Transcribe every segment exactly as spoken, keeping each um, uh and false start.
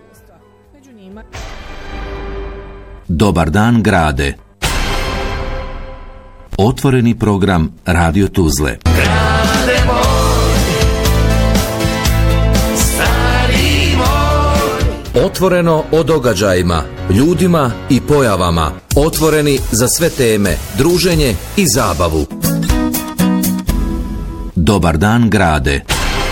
Među njima... Dobar dan grade. Otvoreni program Radio Tuzle. Grade moj, stari moj. Otvoreno o događajima, ljudima i pojavama. Otvoreni za sve teme, druženje i zabavu. Dobar dan grade.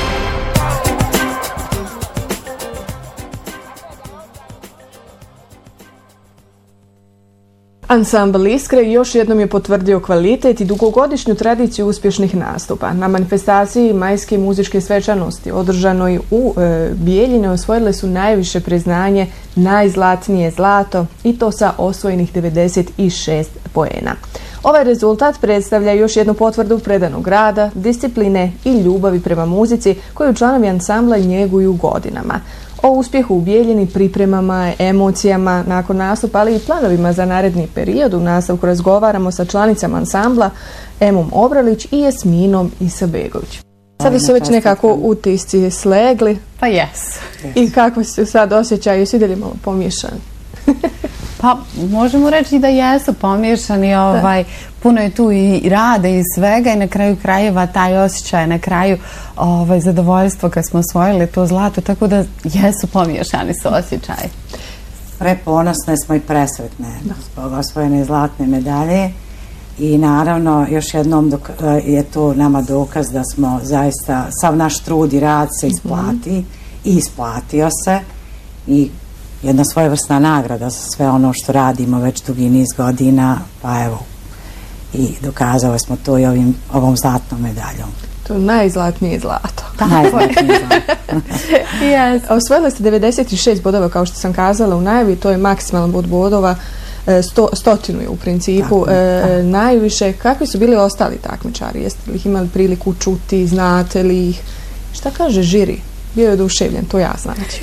Ansambl Iskre još jednom je potvrdio kvalitet i dugogodišnju tradiciju uspješnih nastupa. Na manifestaciji majske muzičke svečanosti održanoj u e, Bijeljini osvojile su najviše priznanje najzlatnije zlato i to sa osvojenih devedeset šest poena. Ovaj rezultat predstavlja još jednu potvrdu predanog rada, discipline i ljubavi prema muzici koju članovi ansambla njeguju godinama. O uspjehu u Bijeljini, pripremama, emocijama nakon nastupa, ali i planovima za naredni period u nastavku razgovaramo sa članicama ansambla Emom Obralić i Jasminom Isabegović. Sada su već nekako utisci slegli. Pa jes. I kako se sad osjećaju? Svi li malo pomiješani? Pa možemo reći da jesu pomiješani, ovaj, puno je tu i rada i svega i na kraju krajeva taj osjećaj, na kraju ovaj, zadovoljstvo kad smo osvojili to zlato, tako da jesu pomiješani su osjećaji. Preponosne smo i presretne zbog osvojene zlatne medalje i naravno još jednom je to nama dokaz da smo zaista, sav naš trud i rad se isplati mm-hmm. i isplatio se i jedna svojevrsna nagrada za sve ono što radimo već dugi niz godina, pa evo, i dokazali smo to i ovim, ovom zlatnom medaljom. To je najzlatnije zlato. Najzlatnije zlato. Yes. Osvojili ste devedeset šest bodova, kao što sam kazala u najavi, to je maksimalan bod bodova, sto, stotinu je u principu tako, e, najviše. Kakvi su bili ostali takmičari? Jeste li ih imali priliku čuti, znate li ih? Šta kaže žiri? Bio je oduševljen, to ja znači.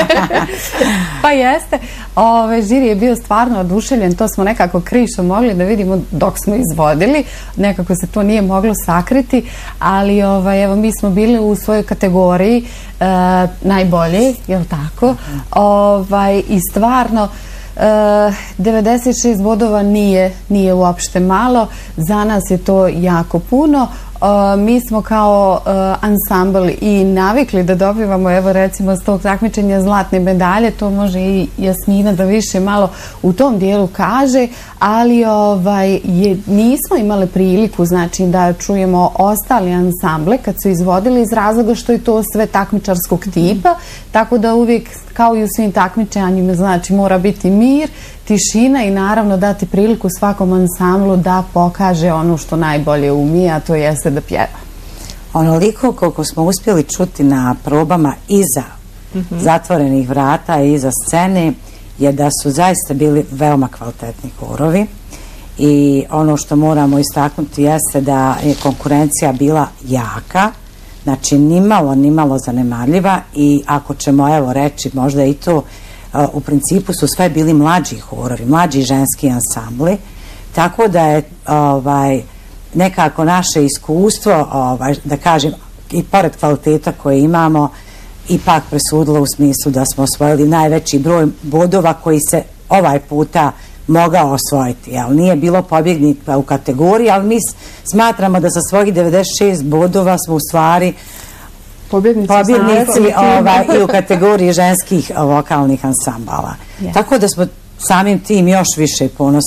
Pa jeste, ove, žiri je bio stvarno oduševljen, to smo nekako krišom mogli da vidimo dok smo izvodili, nekako se to nije moglo sakriti, ali ovaj, evo, mi smo bili u svojoj kategoriji e, najbolji, je li tako? Ovaj, I stvarno, Uh, devedeset šest bodova nije, nije uopšte malo, za nas je to jako puno. Uh, mi smo kao uh, ansambl i navikli da dobivamo, evo recimo s tog takmičenja zlatne medalje, to može i Jasmina da više malo u tom dijelu kaže, ali ovaj, je, nismo imali priliku znači da čujemo ostali ansamble kad su izvodili iz razloga što je to sve takmičarskog tipa, tako da uvijek kao i u svim takmičenjima znači mora biti mir, tišina i naravno dati priliku svakom ansamblu da pokaže ono što najbolje umije, a to jeste da pjeva. Onoliko koliko smo uspjeli čuti na probama iza mm-hmm. zatvorenih vrata i iza scene je da su zaista bili veoma kvalitetni korovi i ono što moramo istaknuti jeste da je konkurencija bila jaka, znači nimalo, nimalo zanemarljiva i ako ćemo evo reći možda i to u principu su sve bili mlađi horovi, mlađi ženski ansambli, tako da je ovaj, nekako naše iskustvo, ovaj, da kažem, i pored kvaliteta koje imamo, ipak presudilo u smislu da smo osvojili najveći broj bodova koji se ovaj puta mogao osvojiti. Jel? Nije bilo pobjednika u kategoriji, ali mi smatramo da sa svojih devedeset šest bodova smo u stvari pobjednici, pobjednici ovaj, i u kategoriji ženskih vokalnih ansambala. Yeah. Tako da smo samim tim još više ponosni